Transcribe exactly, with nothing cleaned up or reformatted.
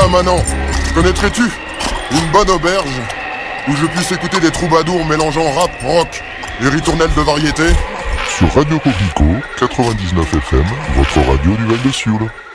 Tiens, Manon, connaîtrais-tu une bonne auberge où je puisse écouter des troubadours mélangeant rap, rock et ritournelles de variété? Sur Radio Coquelicot, quatre-vingt-dix-neuf F M, votre radio du Val de Sioule.